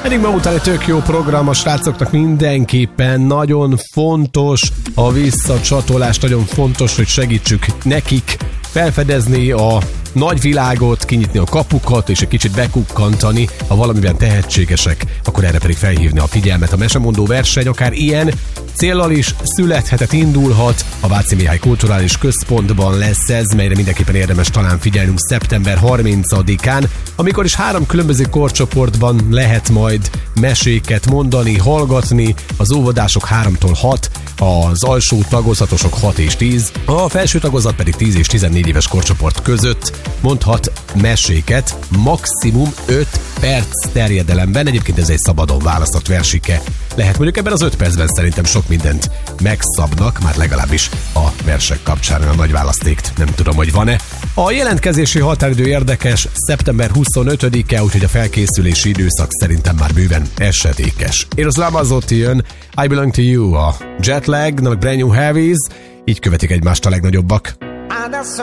Eddig ma után egy tök jó program, a srácoknak mindenképpen nagyon fontos a visszacsatolás, nagyon fontos, hogy segítsük nekik felfedezni a nagyvilágot, kinyitni a kapukat és egy kicsit bekukkantani, ha valamiben tehetségesek, akkor erre pedig felhívni a figyelmet. A mesemondó verseny akár ilyen céllal is születhetett, indulhat. A Váci Mihály Kulturális Központban lesz ez, melyre mindenképpen érdemes talán figyelnünk szeptember 30-án, amikor is 3 különböző korcsoportban lehet majd meséket mondani, hallgatni. Az óvodások 3-tól 6, az alsó tagozatosok 6 és 10, a felső tagozat pedig 10 és 14 éves korcsoport között mondhat meséket, maximum 5 perc terjedelemben. Egyébként ez egy szabadon választott versike lehet. Mondjuk ebben az 5 percben szerintem sok mindent megszabnak, már legalábbis a versek kapcsán a nagy választékt nem tudom, hogy van-e. A jelentkezési határidő érdekes, szeptember 25-e, úgyhogy a felkészülési időszak szerintem már bőven esedékes. Eros Ramazzotti jön, I Belong to You, a Jetlag, meg Brand New Heavies, így követik egymást a legnagyobbak. Adesso